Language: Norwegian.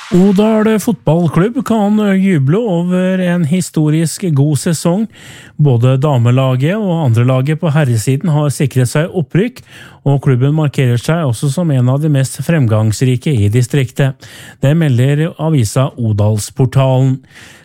Odal fotballklubb kan juble over en historisk god sesong. Både damelaget og andre laget på herresiden har sikret seg opprykk, og klubben markerer seg også som en av de mest fremgangsrike i distriktet. Det melder avisa Odalsportalen.